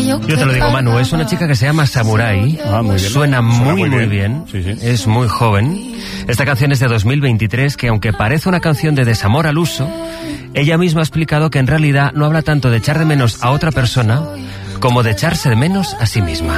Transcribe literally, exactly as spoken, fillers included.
Yo te lo digo, Manu, es una chica que se llama Samurai. Ah, muy bien. Suena muy, Suena muy, muy bien. bien. Sí, sí. Es muy joven. Esta canción es de dos mil veintitrés, que aunque parece una canción de desamor al uso, ella misma ha explicado que en realidad no habla tanto de echar de menos a otra persona como de echarse de menos a sí misma.